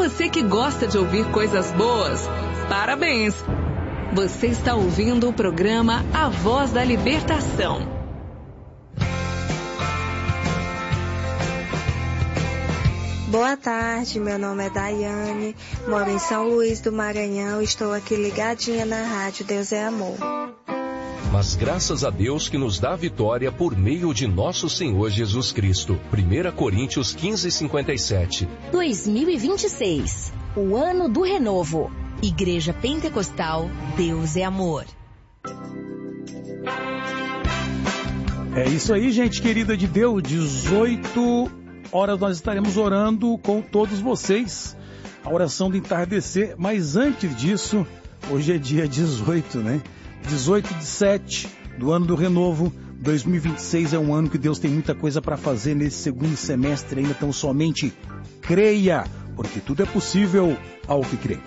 você que gosta de ouvir coisas boas, parabéns! Você está ouvindo o programa A Voz da Libertação. Boa tarde, meu nome é Daiane, moro em São Luís do Maranhão, estou aqui ligadinha na rádio Deus é Amor. Mas graças a Deus que nos dá a vitória por meio de nosso Senhor Jesus Cristo. 1 Coríntios 15:57. 2026, o ano do renovo. Igreja Pentecostal, Deus é Amor. É isso aí, gente querida de Deus. 18 horas nós estaremos orando com todos vocês. A oração do entardecer. Mas antes disso, hoje é dia 18, né? 18/7 do ano do renovo. 2026 é um ano que Deus tem muita coisa para fazer nesse segundo semestre ainda. Então somente creia, porque tudo é possível ao que crê.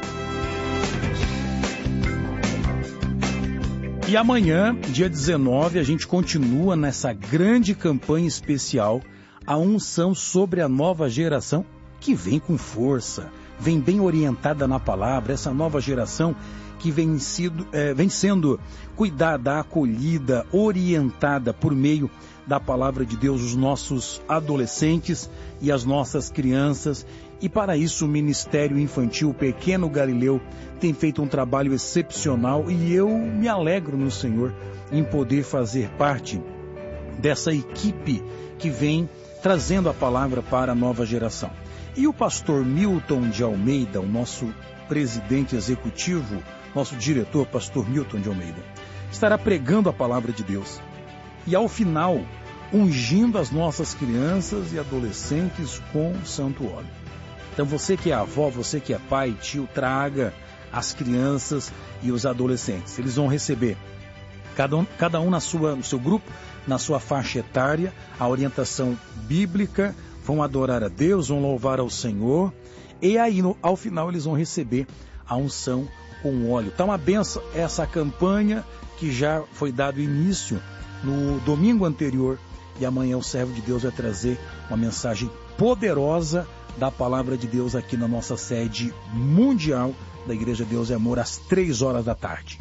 E amanhã, dia 19, a gente continua nessa grande campanha especial, a unção sobre a nova geração, que vem com força, vem bem orientada na palavra, essa nova geração que vem sendo cuidada, acolhida, orientada por meio da palavra de Deus, os nossos adolescentes e as nossas crianças. E para isso o Ministério Infantil Pequeno Galileu tem feito um trabalho excepcional e eu me alegro no Senhor em poder fazer parte dessa equipe que vem trazendo a palavra para a nova geração. E o pastor Milton de Almeida, o nosso presidente executivo, nosso diretor, pastor Milton de Almeida, estará pregando a palavra de Deus. E ao final, ungindo as nossas crianças e adolescentes com santo óleo. Então você que é avó, você que é pai, tio, traga as crianças e os adolescentes. Eles vão receber, cada um no seu grupo, na sua faixa etária, a orientação bíblica, vão adorar a Deus, vão louvar ao Senhor, e aí ao final eles vão receber a unção com óleo. Está uma benção essa campanha que já foi dado início no domingo anterior, e amanhã o servo de Deus vai trazer uma mensagem poderosa da palavra de Deus aqui na nossa sede mundial da Igreja Deus é Amor, às 3 horas da tarde.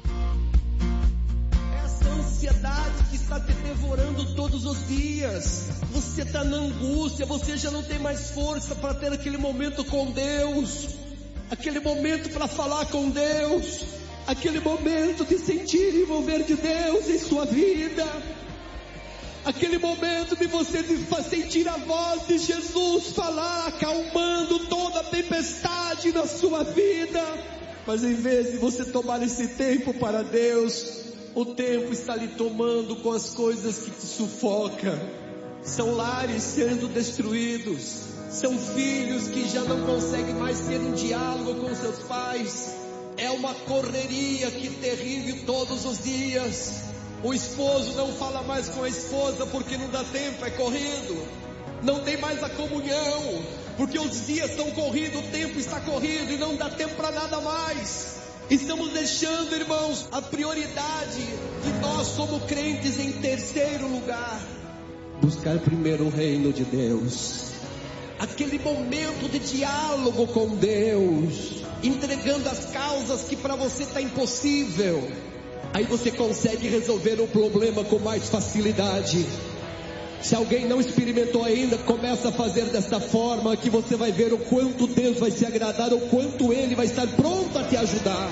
Essa ansiedade que está te devorando todos os dias, você está na angústia, você já não tem mais força para ter aquele momento com Deus, aquele momento para falar com Deus, aquele momento de sentir e envolver de Deus em sua vida, aquele momento de você sentir a voz de Jesus falar, acalmando toda a tempestade na sua vida. Mas em vez de você tomar esse tempo para Deus, o tempo está lhe tomando com as coisas que te sufocam. São lares sendo destruídos, são filhos que já não conseguem mais ter um diálogo com seus pais. É uma correria que terrível todos os dias. O esposo não fala mais com a esposa porque não dá tempo, é corrido. Não tem mais a comunhão, porque os dias estão corridos, o tempo está corrido e não dá tempo para nada mais. Estamos deixando, irmãos, a prioridade de nós somos crentes em terceiro lugar. Buscar primeiro o reino de Deus. Aquele momento de diálogo com Deus, entregando as causas que para você está impossível. Aí você consegue resolver o problema com mais facilidade. Se alguém não experimentou ainda, começa a fazer desta forma, que você vai ver o quanto Deus vai se agradar, o quanto Ele vai estar pronto a te ajudar.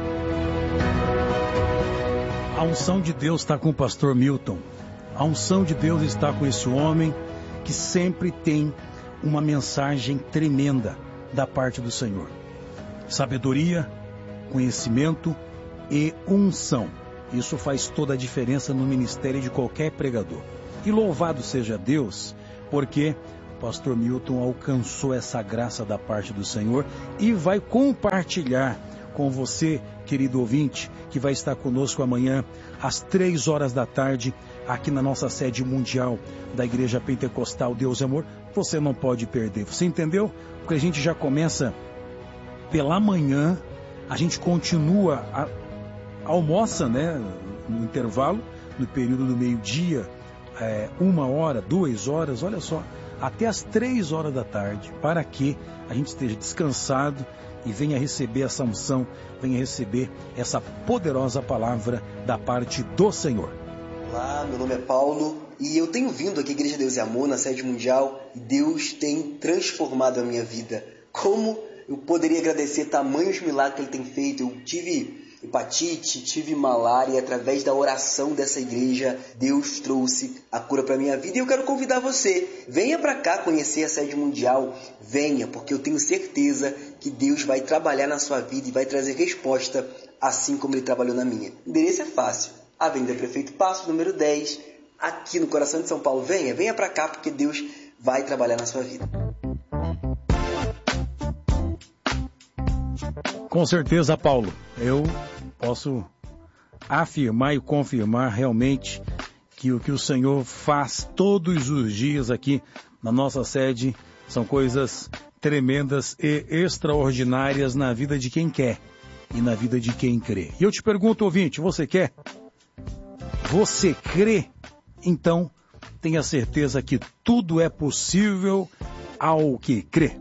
A unção de Deus está com o pastor Milton. A unção de Deus está com esse homem que sempre tem uma mensagem tremenda da parte do Senhor. Sabedoria, conhecimento e unção. Isso faz toda a diferença no ministério de qualquer pregador. E louvado seja Deus, porque o pastor Milton alcançou essa graça da parte do Senhor e vai compartilhar com você, querido ouvinte, que vai estar conosco amanhã às 3 horas da tarde, aqui na nossa sede mundial da Igreja Pentecostal Deus é Amor. Você não pode perder, você entendeu? Porque a gente já começa pela manhã, a gente continua, almoça, né, no intervalo, no período do meio-dia, 1 hora, 2 horas, olha só, até as 3 horas da tarde, para que a gente esteja descansado e venha receber essa unção, venha receber essa poderosa palavra da parte do Senhor. Olá, meu nome é Paulo e eu tenho vindo aqui à Igreja Deus e Amor, na sede mundial, e Deus tem transformado a minha vida. Como eu poderia agradecer tamanhos milagres que Ele tem feito? Eu tive hepatite, tive malária, e através da oração dessa igreja, Deus trouxe a cura para a minha vida. E eu quero convidar você, venha para cá conhecer a sede mundial, venha, porque eu tenho certeza que Deus vai trabalhar na sua vida e vai trazer resposta, assim como Ele trabalhou na minha. O endereço é fácil, Avenida Prefeito Passos, número 10, aqui no coração de São Paulo. Venha para cá, porque Deus vai trabalhar na sua vida. Com certeza, Paulo, eu posso afirmar e confirmar realmente que o que o Senhor faz todos os dias aqui na nossa sede são coisas tremendas e extraordinárias na vida de quem quer e na vida de quem crê. E eu te pergunto, ouvinte, você quer? Você crê? Então, tenha certeza que tudo é possível ao que crê.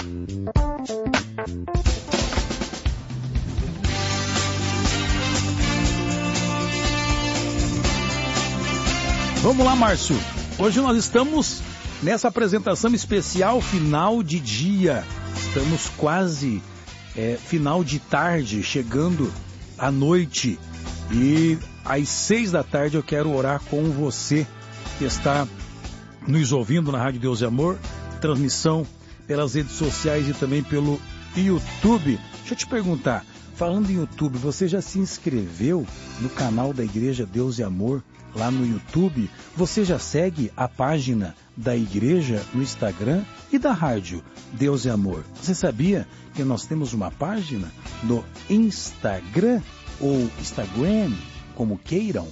Vamos lá, Márcio. Hoje nós estamos nessa apresentação especial final de dia. Estamos quase final de tarde, chegando à noite. E às 6 da tarde eu quero orar com você que está nos ouvindo na Rádio Deus e Amor, transmissão pelas redes sociais e também pelo YouTube. Deixa eu te perguntar, falando em YouTube, você já se inscreveu no canal da Igreja Deus e Amor lá no YouTube? Você já segue a página da igreja no Instagram e da rádio Deus e Amor? Você sabia que nós temos uma página no Instagram ou Instagram, como queiram?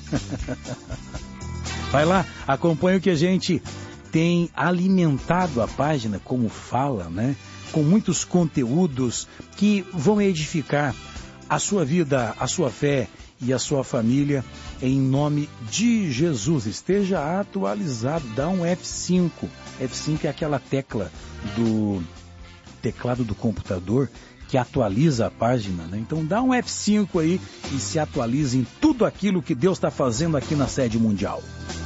Vai lá, acompanha o que a gente tem alimentado a página, como fala, né? Com muitos conteúdos que vão edificar a sua vida, a sua fé e a sua família, em nome de Jesus. Esteja atualizado, dá um F5. F5 é aquela tecla do teclado do computador que atualiza a página, né? Então dá um F5 aí e se atualize em tudo aquilo que Deus está fazendo aqui na sede mundial.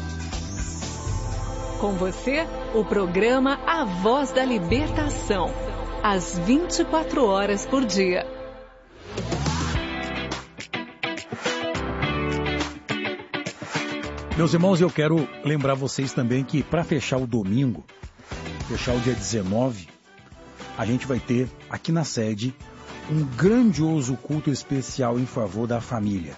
Com você, o programa A Voz da Libertação, às 24 horas por dia. Meus irmãos, eu quero lembrar vocês também que para fechar o domingo, fechar o dia 19, a gente vai ter aqui na sede um grandioso culto especial em favor da família.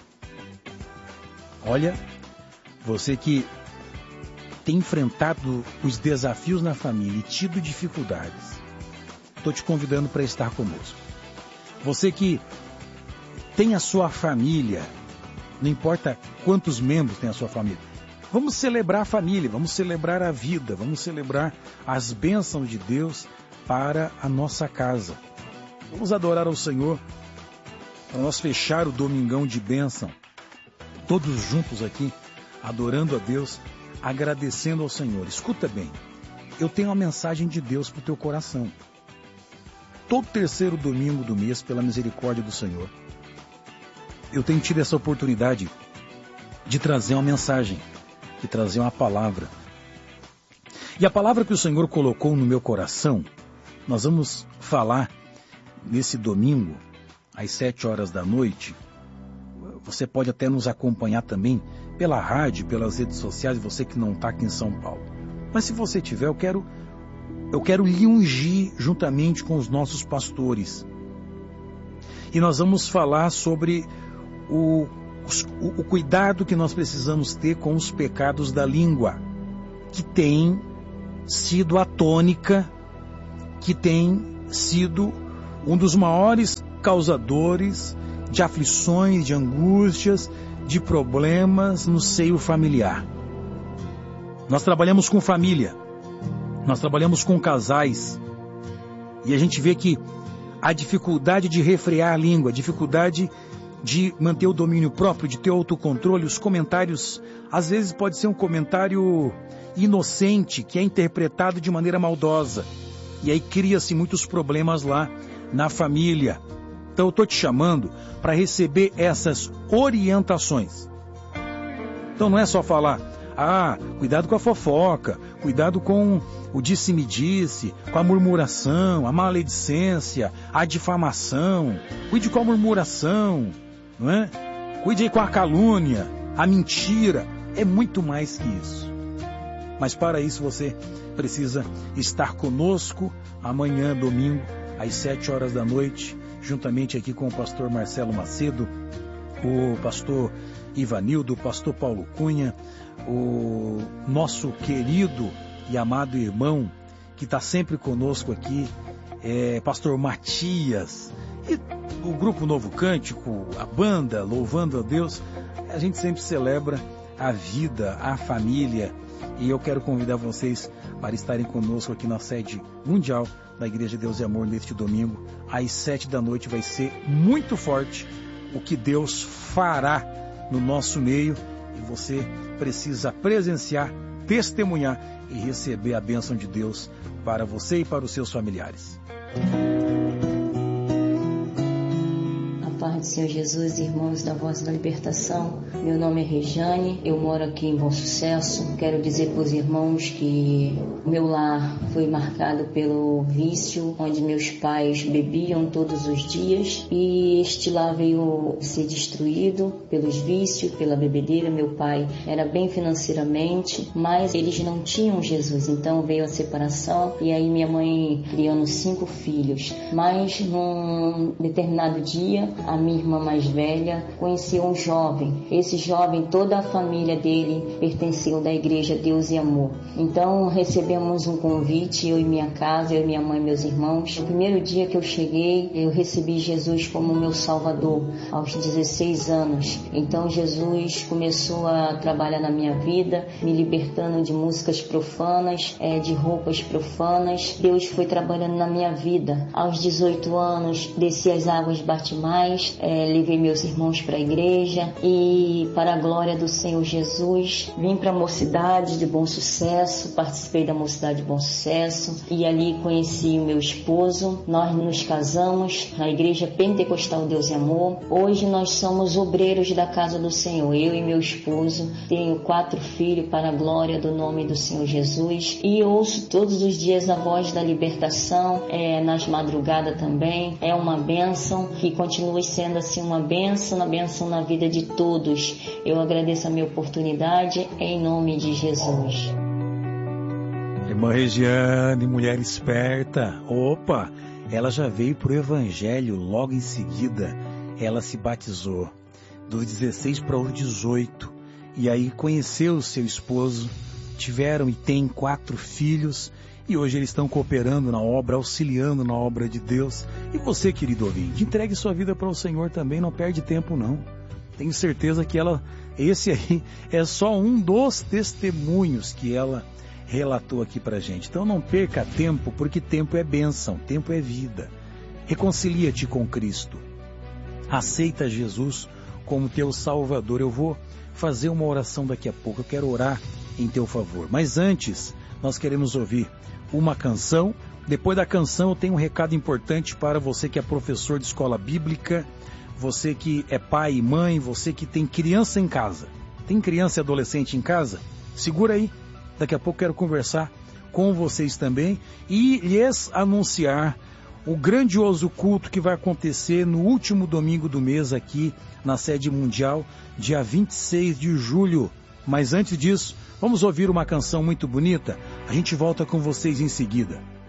Olha, você que tem enfrentado os desafios na família e tido dificuldades, estou te convidando para estar conosco. Você que tem a sua família, não importa quantos membros tem a sua família, vamos celebrar a família, vamos celebrar a vida, vamos celebrar as bênçãos de Deus para a nossa casa. Vamos adorar ao Senhor, para nós fechar o domingão de bênção, todos juntos aqui, adorando a Deus, agradecendo ao Senhor. Escuta bem, eu tenho uma mensagem de Deus para o teu coração. Todo terceiro domingo do mês, pela misericórdia do Senhor, eu tenho tido essa oportunidade de trazer uma mensagem, de trazer uma palavra. E a palavra que o Senhor colocou no meu coração, nós vamos falar nesse domingo, às 7 horas da noite. Você pode até nos acompanhar também pela rádio, pelas redes sociais, você que não está aqui em São Paulo. Mas se você tiver, eu quero lhe ungir juntamente com os nossos pastores. E nós vamos falar sobre o cuidado que nós precisamos ter com os pecados da língua, que tem sido a tônica, que tem sido um dos maiores causadores de aflições, de angústias, de problemas no seio familiar. Nós trabalhamos com família, nós trabalhamos com casais, e a gente vê que a dificuldade de refrear a língua, a dificuldade de manter o domínio próprio, de ter autocontrole. Os comentários, às vezes pode ser um comentário inocente, que é interpretado de maneira maldosa. E aí cria-se muitos problemas lá na família. Então eu estou te chamando para receber essas orientações. Então não é só falar, cuidado com a fofoca, cuidado com o disse-me-disse, com a murmuração, a maledicência, a difamação. Cuide com a murmuração, não é? Cuide aí com a calúnia, a mentira. É muito mais que isso. Mas para isso você precisa estar conosco amanhã, domingo, às 7 horas da noite, juntamente aqui com o pastor Marcelo Macedo, o pastor Ivanildo, o pastor Paulo Cunha, o nosso querido e amado irmão, que está sempre conosco aqui, pastor Matias, e o Grupo Novo Cântico, a banda Louvando a Deus. A gente sempre celebra a vida, a família, e eu quero convidar vocês para estarem conosco aqui na sede mundial da Igreja Deus e Amor neste domingo, às 7 da noite. Vai ser muito forte o que Deus fará no nosso meio, e você precisa presenciar, testemunhar e receber a bênção de Deus para você e para os seus familiares. Paz do Senhor Jesus, irmãos da Voz da Libertação. Meu nome é Rejane, eu moro aqui em Bom Sucesso. Quero dizer para os irmãos que o meu lar foi marcado pelo vício, onde meus pais bebiam todos os dias, e este lar veio ser destruído pelos vícios, pela bebedeira. Meu pai era bem financeiramente, mas eles não tinham Jesus, então veio a separação, e aí minha mãe criando 5 filhos. Mas num determinado dia, a minha irmã mais velha conheceu um jovem. Esse jovem, toda a família dele pertenceu da Igreja Deus e Amor. Então recebemos um convite, eu e minha casa, eu e minha mãe e meus irmãos. No primeiro dia que eu cheguei, eu recebi Jesus como meu Salvador, aos 16 anos. Então Jesus começou a trabalhar na minha vida, me libertando de músicas profanas, de roupas profanas. Deus foi trabalhando na minha vida. Aos 18 anos, desci as águas batimais, levei meus irmãos para a igreja, e para a glória do Senhor Jesus, vim para a Mocidade de Bom Sucesso, participei da Mocidade de Bom Sucesso, e ali conheci o meu esposo. Nós nos casamos na Igreja Pentecostal Deus e Amor. Hoje nós somos obreiros da casa do Senhor, eu e meu esposo. Tenho 4 filhos para a glória do nome do Senhor Jesus, e ouço todos os dias a Voz da Libertação, nas madrugadas também. É uma bênção, que continue sendo assim uma bênção na vida de todos. Eu agradeço a minha oportunidade em nome de Jesus. Irmã Regiane, mulher esperta. Opa, ela já veio para o Evangelho logo em seguida. Ela se batizou dos 16 para os 18. E aí conheceu o seu esposo, tiveram e têm 4 filhos. E hoje eles estão cooperando na obra, auxiliando na obra de Deus. E você, querido ouvinte, entregue sua vida para o Senhor também, não perde tempo não. Tenho certeza que esse aí é só um dos testemunhos que ela relatou aqui para a gente. Então não perca tempo, porque tempo é bênção, tempo é vida. Reconcilia-te com Cristo. Aceita Jesus como teu Salvador. Eu vou fazer uma oração daqui a pouco, eu quero orar em teu favor. Mas antes, nós queremos ouvir uma canção. Depois da canção eu tenho um recado importante para você que é professor de escola bíblica, você que é pai e mãe, você que tem criança em casa. Tem criança e adolescente em casa? Segura aí, daqui a pouco quero conversar com vocês também e lhes anunciar o grandioso culto que vai acontecer no último domingo do mês aqui na sede mundial, dia 26 de julho. Mas antes disso, vamos ouvir uma canção muito bonita. A gente volta com vocês em seguida.